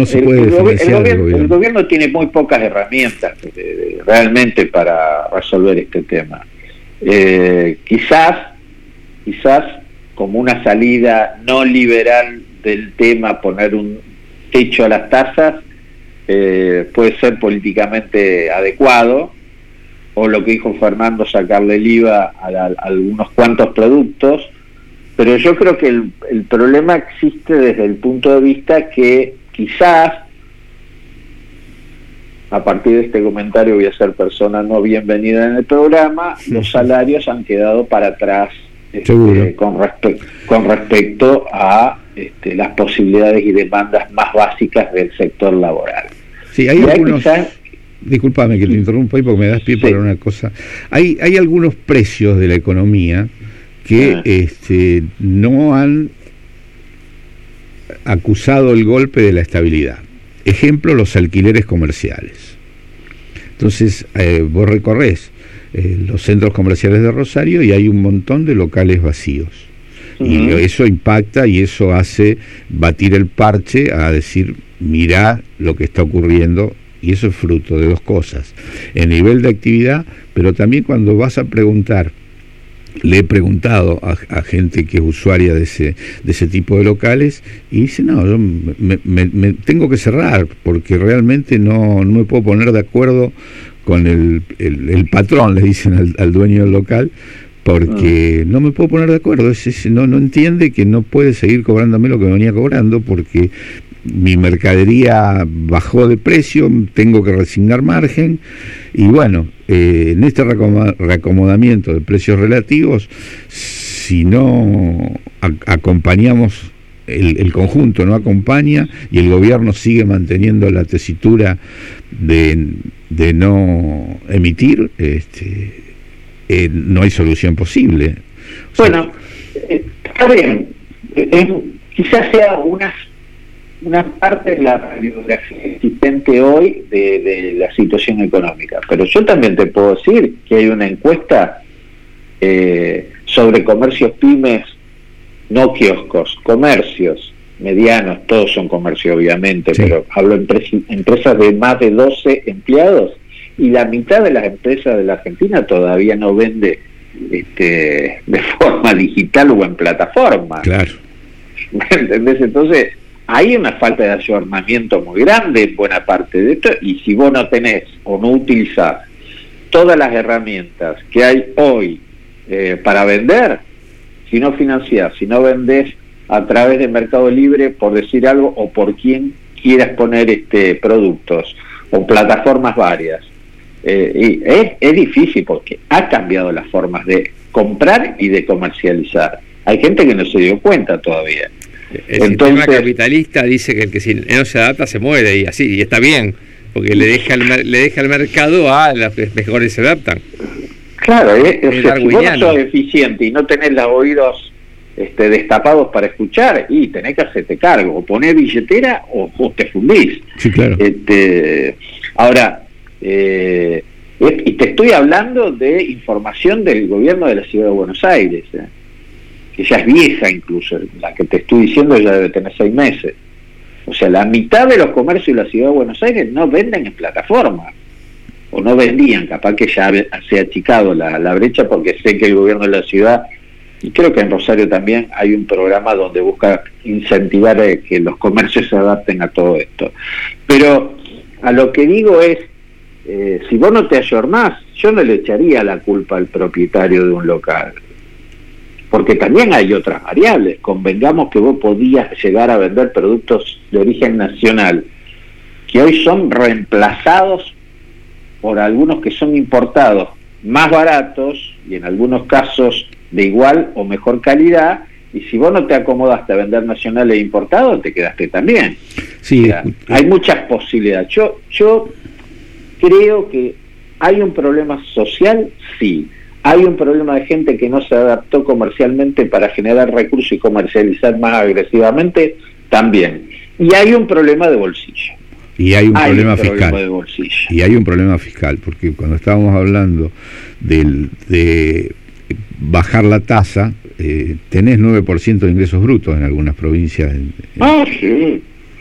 no se puede diferenciar del gobierno. El gobierno tiene muy pocas herramientas realmente para resolver este tema. Quizás como una salida no liberal del tema, poner un techo a las tasas puede ser políticamente adecuado, o lo que dijo Fernando, sacarle el IVA a algunos cuantos productos, pero yo creo que el problema existe desde el punto de vista que quizás, a partir de este comentario voy a ser persona no bienvenida en el programa, los salarios han quedado para atrás con respecto a las posibilidades y demandas más básicas del sector laboral. Sí, hay algunos... Discúlpame que te interrumpa ahí porque me das pie para una cosa. Hay algunos precios de la economía que no han acusado el golpe de la estabilidad. Ejemplo, los alquileres comerciales. Entonces, vos recorrés los centros comerciales de Rosario y hay un montón de locales vacíos. Y eso impacta y eso hace batir el parche a decir, mirá lo que está ocurriendo, y eso es fruto de dos cosas: el nivel de actividad, pero también cuando vas a preguntar, le he preguntado a gente que es usuaria de ese tipo de locales, y dice, no, yo me tengo que cerrar, porque realmente no me puedo poner de acuerdo con el patrón, le dicen al dueño del local, porque no me puedo poner de acuerdo, no entiende que no puede seguir cobrándome lo que me venía cobrando, porque mi mercadería bajó de precio, tengo que resignar margen, y bueno, en este reacomodamiento de precios relativos, si no acompañamos, el conjunto no acompaña y el gobierno sigue manteniendo la tesitura de no emitir, no hay solución posible. Bueno, está bien, quizás sea una parte de la radiografía existente hoy de la situación económica, pero yo también te puedo decir que hay una encuesta sobre comercios pymes, no kioscos, comercios medianos, todos son comercios obviamente, pero hablo de empresas de más de 12 empleados, y la mitad de las empresas de la Argentina todavía no vende de forma digital o en plataforma. Claro. ¿Me entendés? Entonces hay una falta de ayornamiento muy grande en buena parte de esto, y si vos no tenés o no utilizás todas las herramientas que hay hoy para vender, si no financiás, si no vendés a través de Mercado Libre, por decir algo, o por quien quieras poner productos o plataformas varias, y es difícil, porque ha cambiado las formas de comprar y de comercializar. Hay gente que no se dio cuenta todavía. El sistema capitalista dice que el que no se adapta se muere, y así, y está bien, porque le deja el mercado a los que mejores se adaptan. Claro, si vos no sos eficiente y no tenés los oídos destapados para escuchar, y tenés que hacerte cargo, o poner billetera o te fundís. Sí, claro. Ahora, y te estoy hablando de información del gobierno de la Ciudad de Buenos Aires, que ya es vieja incluso, la que te estoy diciendo ya debe tener 6 meses. O sea, la mitad de los comercios de la Ciudad de Buenos Aires no venden en plataforma, o no vendían, capaz que ya se ha achicado la brecha, porque sé que el gobierno de la ciudad, y creo que en Rosario también, hay un programa donde busca incentivar que los comercios se adapten a todo esto. Pero a lo que digo es, si vos no te ayornás, yo no le echaría la culpa al propietario de un local, porque también hay otras variables. Convengamos que vos podías llegar a vender productos de origen nacional, que hoy son reemplazados por algunos que son importados más baratos, y en algunos casos de igual o mejor calidad, y si vos no te acomodaste a vender nacional e importado, te quedaste también. Sí, o sea, hay muchas posibilidades. Yo creo que hay un problema social, sí. Hay un problema de gente que no se adaptó comercialmente para generar recursos y comercializar más agresivamente, también. Y hay un problema de bolsillo. Y hay un problema fiscal. Y hay un problema fiscal, porque cuando estábamos hablando de bajar la tasa, tenés 9% de ingresos brutos en algunas provincias. Sí.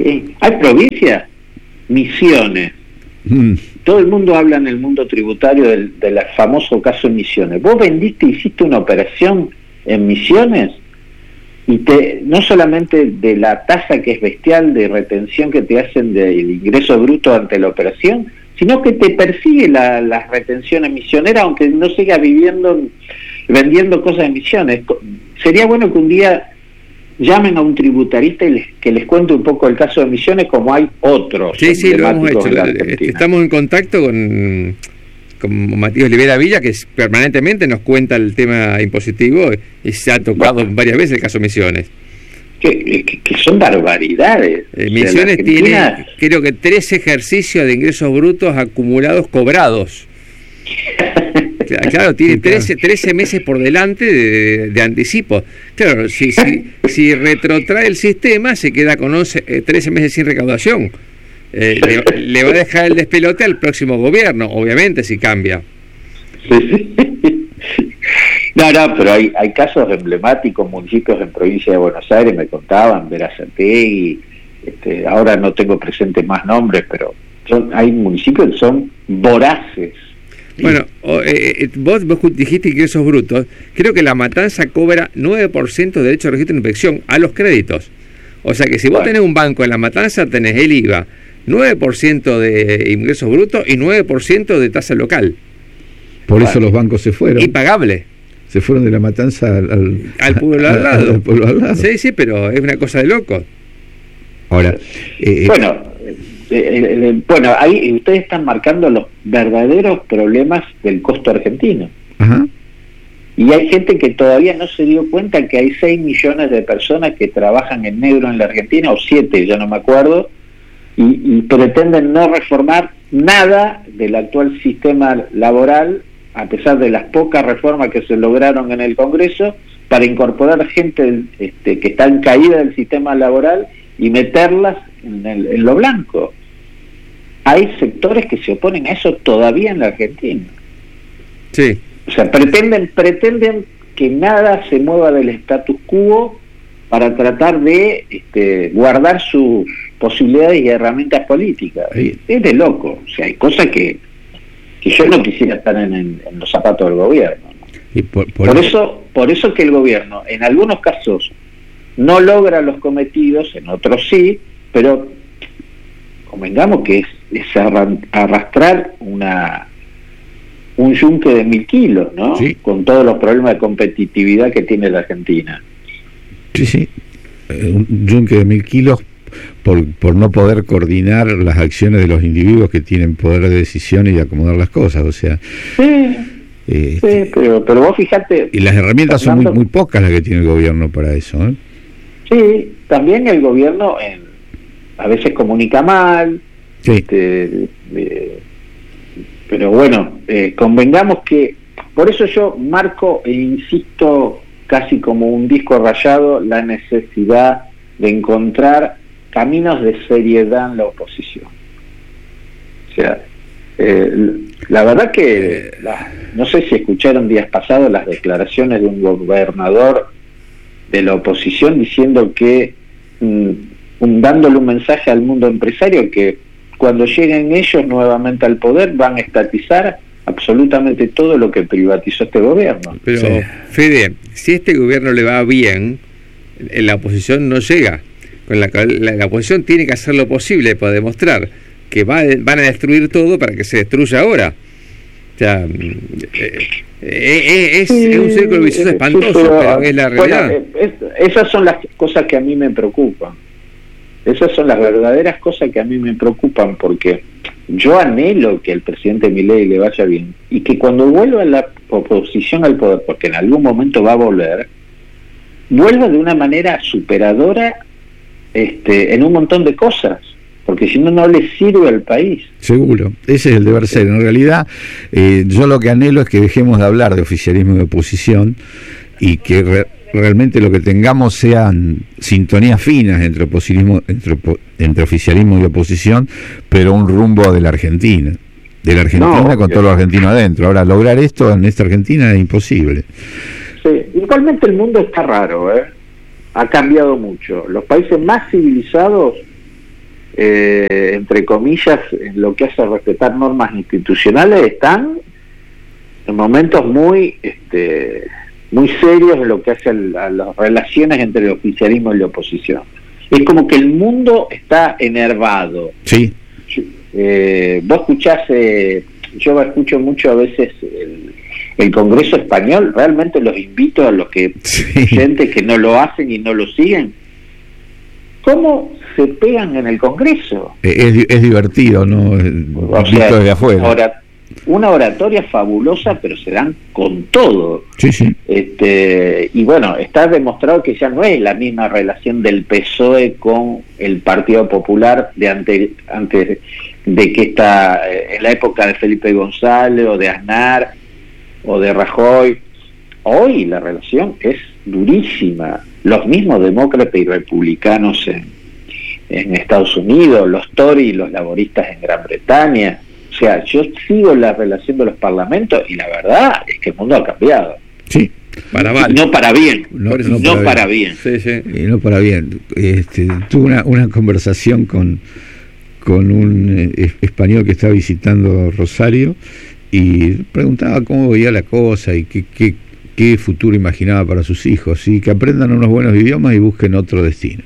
Sí. Hay provincias, Misiones. Todo el mundo habla en el mundo tributario del famoso caso de Misiones. Vos hiciste una operación en Misiones y no solamente de la tasa que es bestial de retención que te hacen del ingreso bruto ante la operación, sino que te persigue las retenciones misioneras, aunque no sigas vendiendo cosas de Misiones. Sería bueno que un día llamen a un tributarista y que les cuente un poco el caso de Misiones, como hay otros. Sí, lo hemos hecho. Estamos en contacto con Matías Olivera Villa, que permanentemente nos cuenta el tema impositivo, y se ha tocado varias veces el caso Misiones. Que son barbaridades. Misiones tiene, creo que 13 ejercicios de ingresos brutos acumulados cobrados. Claro, tiene 13 meses por delante de anticipo. Claro, si retrotrae el sistema, se queda con 13 meses sin recaudación. Le va a dejar el despelote al próximo gobierno, obviamente, si cambia. Sí. No, pero hay casos emblemáticos, municipios en provincia de Buenos Aires, me contaban, Verazategui, ahora no tengo presentes más nombres, pero hay municipios que son voraces. Bueno, vos dijiste ingresos brutos. Creo que La Matanza cobra 9% de derecho de registro de inspección a los créditos. O sea que si vos tenés un banco en La Matanza, tenés el IVA, 9% de ingresos brutos y 9% de tasa local. Por eso los bancos se fueron. Impagable. Se fueron de La Matanza al pueblo al lado. Al pueblo al lado. Sí, pero es una cosa de loco. Ahora, bueno, ahí ustedes están marcando los verdaderos problemas del costo argentino. Ajá. Y hay gente que todavía no se dio cuenta que hay 6 millones de personas que trabajan en negro en la Argentina, o 7, ya no me acuerdo, y pretenden no reformar nada del actual sistema laboral, a pesar de las pocas reformas que se lograron en el Congreso, para incorporar gente que está en caída del sistema laboral y meterlas en lo blanco. Hay sectores que se oponen a eso todavía en la Argentina. Sí. O sea, pretenden que nada se mueva del status quo para tratar de guardar sus posibilidades y herramientas políticas. Es de loco. O sea, hay cosas que yo no quisiera estar en los zapatos del gobierno, ¿no? Y por eso que el gobierno en algunos casos no logra los cometidos, en otros sí, pero convengamos que es arrastrar un yunque de 1.000 kilos, ¿no? Sí. Con todos los problemas de competitividad que tiene la Argentina. Sí. Un yunque de 1.000 kilos por no poder coordinar las acciones de los individuos que tienen poder de decisión y de acomodar las cosas, o sea. Sí, pero vos fijate. Y las herramientas son muy pocas las que tiene el gobierno para eso, ¿eh? Sí, también el gobierno a veces comunica mal. Sí. Pero bueno, convengamos que, por eso yo marco e insisto casi como un disco rayado la necesidad de encontrar caminos de seriedad en la oposición. O sea, la verdad que no sé si escucharon días pasados las declaraciones de un gobernador de la oposición diciendo que dándole un mensaje al mundo empresario que cuando lleguen ellos nuevamente al poder van a estatizar absolutamente todo lo que privatizó este gobierno. Pero, sí. Fede, si este gobierno le va bien, la oposición no llega. La oposición tiene que hacer lo posible para demostrar que van a destruir todo para que se destruya ahora. O sea, es un círculo vicioso espantoso, pero es la realidad. Bueno, esas son las cosas que a mí me preocupan. Esas son las verdaderas cosas que a mí me preocupan, porque yo anhelo que al presidente Milei le vaya bien y que cuando vuelva la oposición al poder, porque en algún momento va a volver, vuelva de una manera superadora en un montón de cosas, porque si no le sirve al país. Seguro, ese es el deber ser. En realidad, yo lo que anhelo es que dejemos de hablar de oficialismo y de oposición y que realmente lo que tengamos sean sintonías finas entre oficialismo y oposición, pero un rumbo de la Argentina. Con todo lo argentino adentro. Ahora, lograr esto en esta Argentina es imposible. Sí, igualmente el mundo está raro, ha cambiado mucho. Los países más civilizados entre comillas, en lo que hace a respetar normas institucionales, están en momentos muy muy serios en lo que hace a las relaciones entre el oficialismo y la oposición. Es como que el mundo está enervado. Sí. Vos escuchás, yo escucho mucho a veces el Congreso español. Realmente los invito a los que gente que no lo hacen y no lo siguen. ¿Cómo se pegan en el Congreso? Es divertido, ¿no? Visto desde afuera. Una oratoria fabulosa, pero se dan con todo. Sí, sí. Y bueno, está demostrado que ya no es la misma relación del PSOE con el Partido Popular de antes de que está en la época de Felipe González o de Aznar o de Rajoy. Hoy la relación es durísima. Los mismos demócratas y republicanos en Estados Unidos, los Tory y los laboristas en Gran Bretaña. O sea, yo sigo la relación de los parlamentos y la verdad es que el mundo ha cambiado. Sí. Para mal. No para bien. No para bien. Sí, sí. Y no para bien. Tuve una conversación con un español que estaba visitando Rosario y preguntaba cómo veía la cosa y qué futuro imaginaba para sus hijos, y que aprendan unos buenos idiomas y busquen otro destino.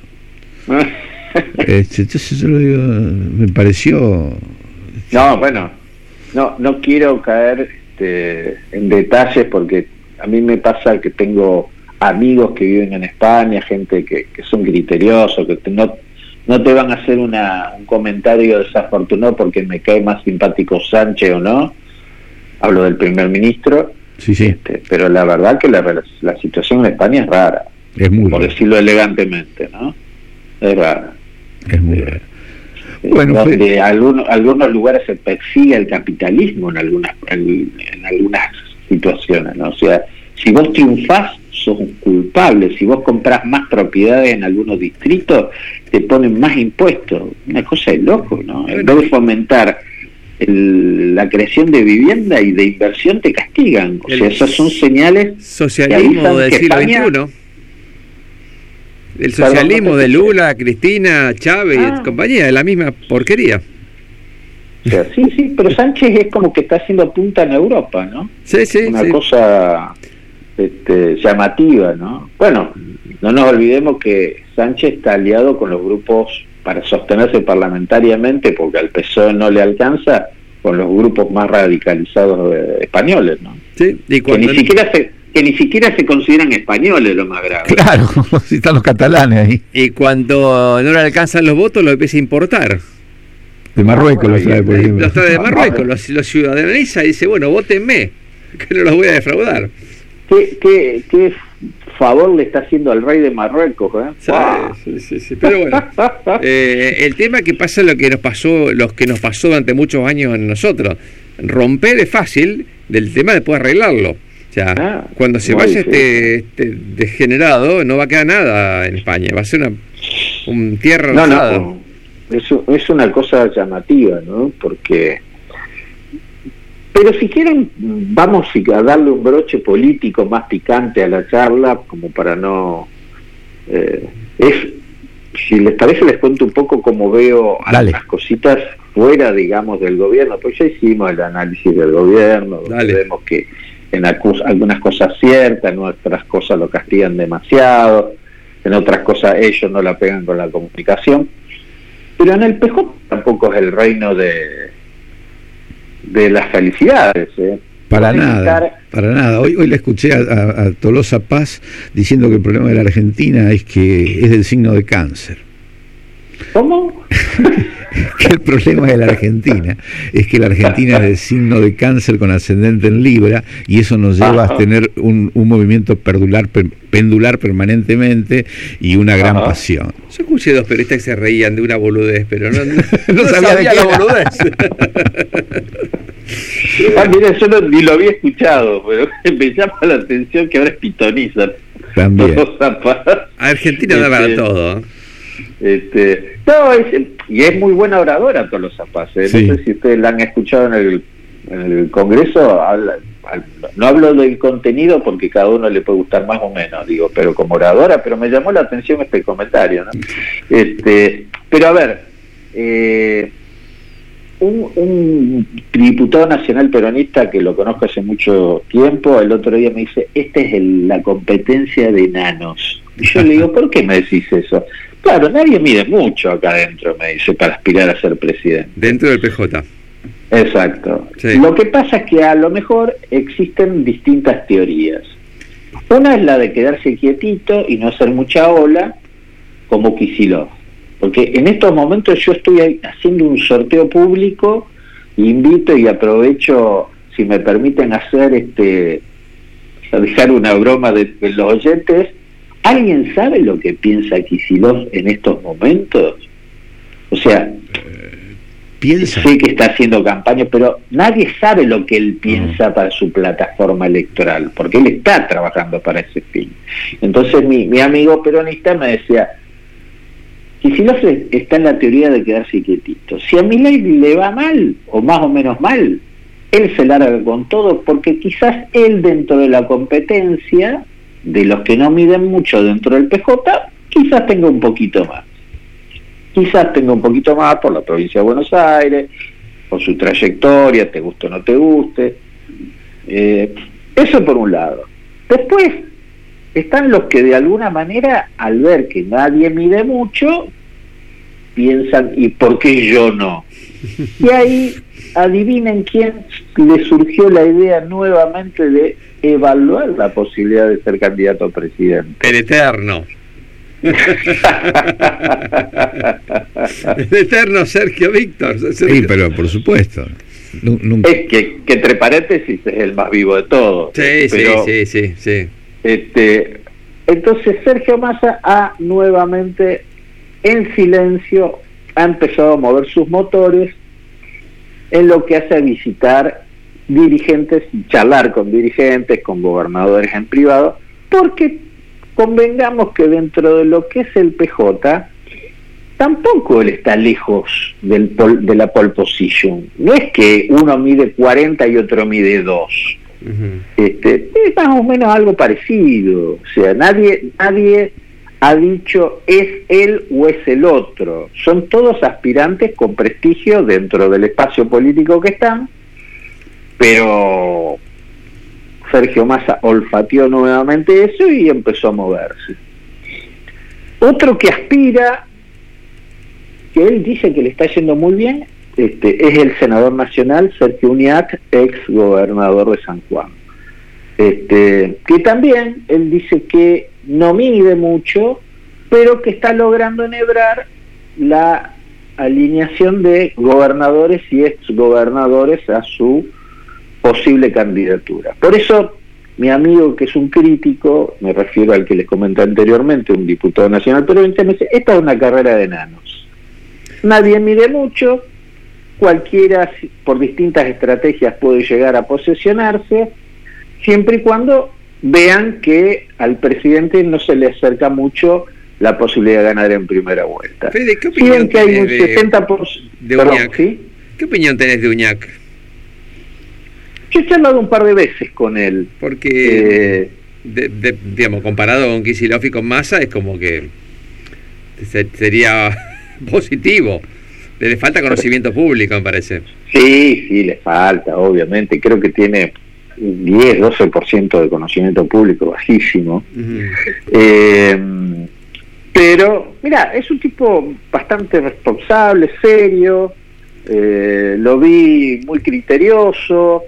Entonces yo lo digo, me pareció... No, bueno, no quiero caer en detalles, porque a mí me pasa que tengo amigos que viven en España, gente que son criteriosos, que no te van a hacer un comentario desafortunado porque me cae más simpático Sánchez o no. Hablo del primer ministro. Sí, sí. Pero la verdad que la situación en España es rara. Es muy por rara. Decirlo elegantemente, ¿no? Es rara. Es muy rara. Bueno, donde algunos lugares se persigue el capitalismo en algunas situaciones, ¿no? O sea, si vos triunfás, sos un culpable. Si vos comprás más propiedades en algunos distritos, te ponen más impuestos. Una cosa de loco, ¿no? En vez de fomentar la creación de vivienda y de inversión, te castigan. O sea, esas son señales. Socialismo del siglo XXI. El socialismo de Lula, Cristina, Chávez y compañía, de la misma porquería. O sea, sí, pero Sánchez es como que está haciendo punta en Europa, ¿no? Sí. Una cosa llamativa, ¿no? Bueno, no nos olvidemos que Sánchez está aliado con los grupos para sostenerse parlamentariamente, porque al PSOE no le alcanza, con los grupos más radicalizados españoles, ¿no? Sí, y cuando que ni siquiera se consideran españoles, lo más grave. Claro, si están los catalanes ahí. Y cuando no le alcanzan los votos, lo empieza a importar. De Marruecos los trae, por ejemplo. Los trae de Marruecos, los ciudadaniza y dice, bueno, vótenme, que no los voy a defraudar. ¿Qué favor le está haciendo al rey de Marruecos? Sí. Pero bueno, el tema que pasa es lo que nos pasó durante muchos años a nosotros. Romper es fácil, del tema después arreglarlo. O sea, cuando se vaya este degenerado, no va a quedar nada en España, va a ser un tierra rosada. No, es una cosa llamativa, ¿no? Porque... Pero si quieren, vamos a darle un broche político más picante a la charla, como para no... si les parece, les cuento un poco cómo veo algunas cositas fuera, digamos, del gobierno, pues ya hicimos el análisis del gobierno, donde vemos que en algunas cosas ciertas, en otras cosas lo castigan demasiado, en otras cosas ellos no la pegan con la comunicación, pero en el PJ tampoco es el reino de las felicidades. Para nada. Hoy le escuché a Tolosa Paz diciendo que el problema de la Argentina es que es del signo de Cáncer. ¿Cómo? Que el problema de la Argentina es que la Argentina es del signo de Cáncer con ascendente en Libra, y eso nos lleva a tener un movimiento pendular permanentemente y una gran pasión. Yo escuché dos periodistas que se reían de una boludez, pero no sabía la boludez. Mira, yo ni lo había escuchado, pero me llama la atención que ahora es pitoniza. También. Argentina da para todo. Y es muy buena oradora Tolosa Paz. Sí. No sé si ustedes la han escuchado en el Congreso. No hablo del contenido porque cada uno le puede gustar más o menos, digo, pero como oradora. Pero me llamó la atención este comentario, ¿no? Pero a ver, un diputado nacional peronista que lo conozco hace mucho tiempo, el otro día me dice, esta es la competencia de enanos. Y yo le digo, ¿por qué me decís eso? Claro, nadie mide mucho acá adentro, me dice, para aspirar a ser presidente. Dentro del PJ. Exacto. Sí. Lo que pasa es que a lo mejor existen distintas teorías. Una es la de quedarse quietito y no hacer mucha ola, como Kicillof. Porque en estos momentos yo estoy haciendo un sorteo público, invito y aprovecho, si me permiten hacer dejar una broma de los oyentes. ¿Alguien sabe lo que piensa Kicillof en estos momentos? O sea, piensa. Sé que está haciendo campaña, pero nadie sabe lo que él piensa para su plataforma electoral, porque él está trabajando para ese fin. Entonces mi amigo peronista me decía, Kicillof está en la teoría de quedarse quietito. Si a Milei le va mal, o más o menos mal, él se larga con todo, porque quizás él dentro de la competencia, de los que no miden mucho dentro del PJ, quizás tenga un poquito más. Quizás tenga un poquito más por la provincia de Buenos Aires, por su trayectoria, te guste o no te guste. Eso por un lado. Después están los que de alguna manera, al ver que nadie mide mucho, piensan, ¿y por qué yo no? Y ahí adivinen quién le surgió la idea nuevamente de evaluar la posibilidad de ser candidato a presidente. El eterno. El eterno Sergio Víctor. Sí, pero por supuesto. Nunca. Es que entre paréntesis es el más vivo de todos. Sí, pero, sí. Entonces Sergio Massa ha nuevamente, en silencio, ha empezado a mover sus motores en lo que hace a visitar dirigentes, charlar con dirigentes, con gobernadores en privado, porque convengamos que dentro de lo que es el PJ, tampoco él está lejos de la pole position. No es que uno mide 40 y otro mide 2. Es más o menos algo parecido. O sea, nadie ha dicho es él o es el otro. Son todos aspirantes con prestigio dentro del espacio político que están, pero Sergio Massa olfateó nuevamente eso y empezó a moverse. Otro que aspira, que él dice que le está yendo muy bien, es el senador nacional Sergio Uñac, ex gobernador de San Juan, que también él dice que no mide mucho, pero que está logrando enhebrar la alineación de gobernadores y exgobernadores a su posible candidatura. Por eso mi amigo, que es un crítico, me refiero al que les comenté anteriormente, un diputado nacional peronista, me dice, esta es una carrera de enanos. Nadie mide mucho, cualquiera por distintas estrategias puede llegar a posesionarse, siempre y cuando vean que al presidente no se le acerca mucho la posibilidad de ganar en primera vuelta. Fede, ¿qué opinión que hay un tenés 60%... de Perdón, Uñac? ¿sí? ¿Qué opinión tenés de Uñac? Yo he charlado un par de veces con él. Porque, digamos, comparado con Kicillof y con Massa, es como que sería positivo. Le falta conocimiento público, me parece. Sí, le falta, obviamente. Creo que tiene 10-12% de conocimiento público, bajísimo. Pero, mira, es un tipo bastante responsable, serio. Lo vi muy criterioso.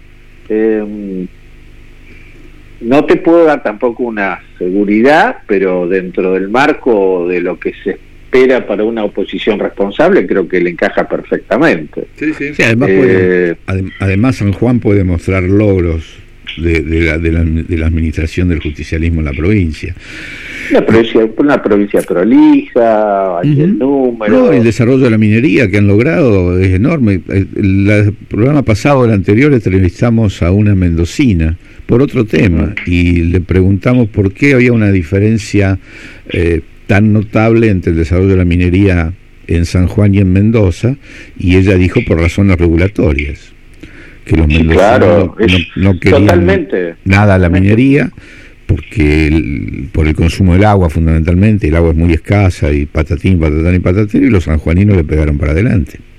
No te puedo dar tampoco una seguridad, pero dentro del marco de lo que se espera para una oposición responsable, creo que le encaja perfectamente. Sí, además San Juan puede mostrar logros de la administración del justicialismo en la provincia. Una provincia prolija, hay el número. No, el desarrollo de la minería que han logrado es enorme. El programa pasado, el anterior, entrevistamos a una mendocina por otro tema y le preguntamos por qué había una diferencia tan notable entre el desarrollo de la minería en San Juan y en Mendoza, y ella dijo por razones regulatorias, que los mendocinos no querían nada a la minería, porque por el consumo del agua fundamentalmente, el agua es muy escasa y patatín, patatán y patatero, y los sanjuaninos le pegaron para adelante.